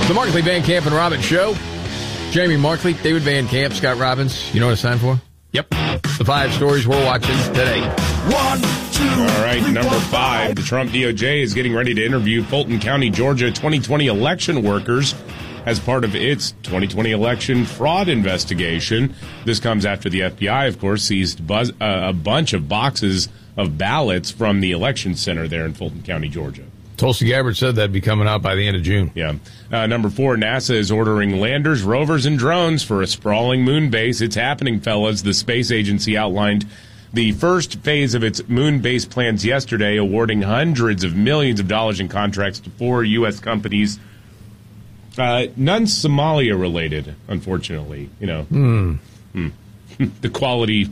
The Markley, Van Camp, and Robbins Show. Jamie Markley, David Van Camp, Scott Robbins. You know what it's time for? Yep. The 5 stories we're watching today. 1, 2. All right, number 5. The Trump DOJ is getting ready to interview Fulton County, Georgia 2020 election workers as part of its 2020 election fraud investigation. This comes after the FBI, of course, seized a bunch of boxes of ballots from the election center there in Fulton County, Georgia. Tulsi Gabbard said that'd be coming out by the end of June. Yeah. Number 4, NASA is ordering landers, rovers, and drones for a sprawling moon base. It's happening, fellas. The space agency outlined the first phase of its moon base plans yesterday, awarding hundreds of millions of dollars in contracts to 4 U.S. companies. None Somalia related, unfortunately. You know, the Quality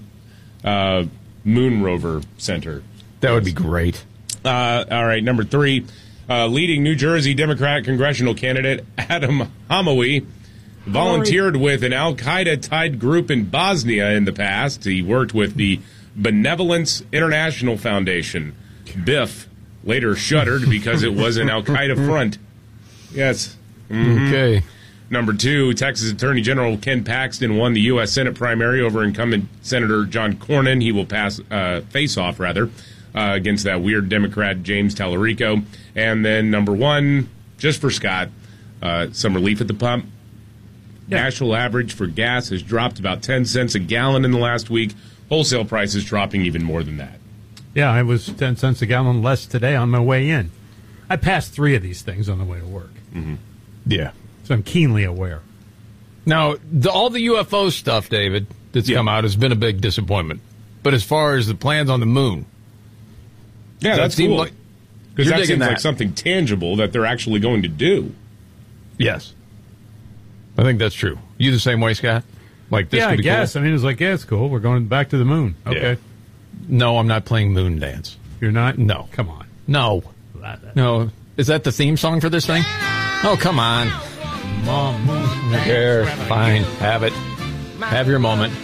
Moon Rover Center. That would be great. All right, number 3, leading New Jersey Democratic congressional candidate Adam Hamawi volunteered with an al-Qaeda-tied group in Bosnia in the past. He worked with the Benevolence International Foundation. BIF later shuttered because it was an al-Qaeda front. Yes. Mm-hmm. Okay. Number 2, Texas Attorney General Ken Paxton won the U.S. Senate primary over incumbent Senator John Cornyn. He will face off against that weird Democrat James Tallarico. And then number 1, just for Scott, some relief at the pump. Yeah. National average for gas has dropped about 10 cents a gallon in the last week. Wholesale prices dropping even more than that. Yeah, it was 10 cents a gallon less today on my way in. I passed 3 of these things on the way to work. Mm-hmm. Yeah. So I'm keenly aware. Now, all the UFO stuff, David, that's come out has been a big disappointment. But as far as the plans on the moon, yeah, that's cool. Because that seems like that. something tangible that they're actually going to do. Yes. I think that's true. You the same way, Scott? Like this? Yeah, could I be guess. Cool? I mean, it was like, yeah, it's cool. We're going back to the moon. Okay. Yeah. No, I'm not playing Moon Dance. You're not? No. Come on. No. No. Is that the theme song for this thing? Oh, come on. Mom. There. Fine. Have it. Have your moment.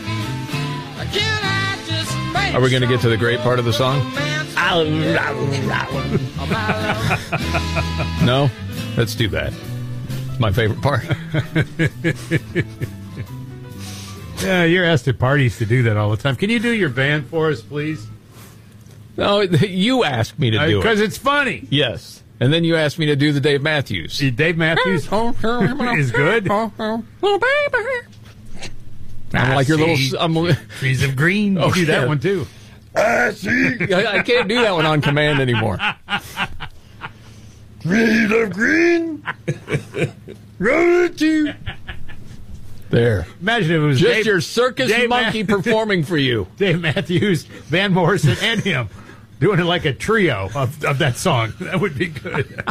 Are we going to get to the great part of the song? No? Let's do that. It's my favorite part. Yeah, you're asked at parties to do that all the time. Can you do your band for us, please? No, you asked me to do it. Because it's funny. Yes. And then you asked me to do the Dave Matthews. Dave Matthews is good. I'm like your little... Trees of Green. You do that one, too. I can't do that one on command anymore. Trees of Green. There. Imagine if it was just your circus monkey performing for you. Dave Matthews, Van Morrison, and him doing it like a trio of that song. That would be good.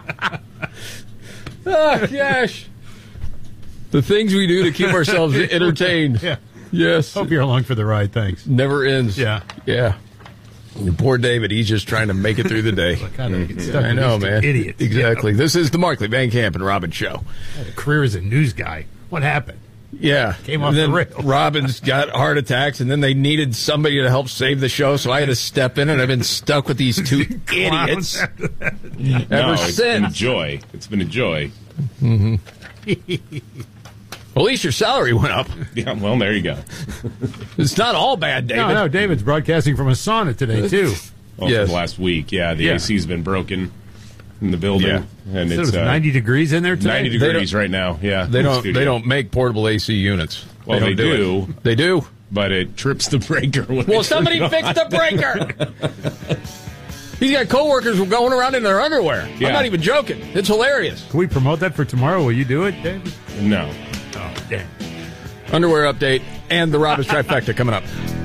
Oh, gosh. The things we do to keep ourselves entertained. Yeah. Yes. Hope you're along for the ride. Thanks. Never ends. Yeah. Yeah. And poor David, he's just trying to make it through the day. I know, man. Idiots. Exactly. Yeah. This is the Markley, Van Camp, and Robbins Show. I had a career as a news guy. What happened? Yeah. Came off the rails. Robbins got heart attacks, and then they needed somebody to help save the show, so I had to step in, and I've been stuck with these 2 idiots ever since. It's been a joy. It's been a joy. Mm-hmm. Well, at least your salary went up. Yeah, well, there you go. It's not all bad, David. No, David's broadcasting from a sauna today, too. Well, yes. From last week, yeah. The AC's been broken in the building. Yeah. And so it's 90 degrees in there today? 90 degrees right now, yeah. They don't make portable AC units. Well, they do. They do. But it trips the breaker. Well, somebody fix the breaker! He's got coworkers going around in their underwear. Yeah. I'm not even joking. It's hilarious. Can we promote that for tomorrow? Will you do it, David? No. Oh, damn. Underwear update and the Robbins trifecta coming up.